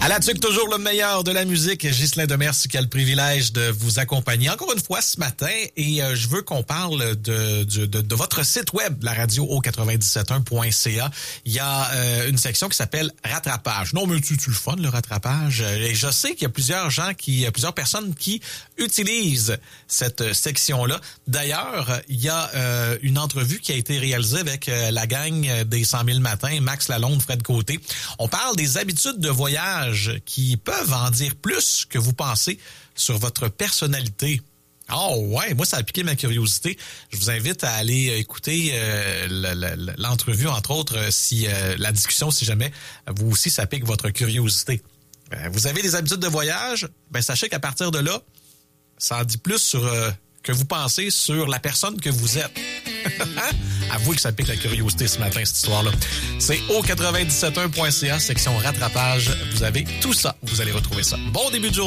À la tuque, toujours le meilleur de la musique. Ghislain Demers qui a le privilège de vous accompagner encore une fois ce matin. Et je veux qu'on parle de votre site web, la radio au971.ca. Il y a une section qui s'appelle Rattrapage. Non, mais tu le fun, le rattrapage. Et je sais qu'il y a plusieurs personnes qui utilisent cette section-là. D'ailleurs, il y a une entrevue qui a été réalisée avec la gang des 100 000 matins, Max Lalonde, Fred Côté. On parle des habitudes de voyage qui peuvent en dire plus que vous pensez sur votre personnalité. Oh ouais, moi ça a piqué ma curiosité. Je vous invite à aller écouter l'entrevue, entre autres, si la discussion, si jamais vous aussi ça pique votre curiosité. Vous avez des habitudes de voyage, ben sachez qu'à partir de là, ça en dit plus sur que vous pensez sur la personne que vous êtes. Avouez que ça pique la curiosité ce matin, cette histoire-là. C'est au971.ca, section rattrapage. Vous avez tout ça. Vous allez retrouver ça. Bon début de journée.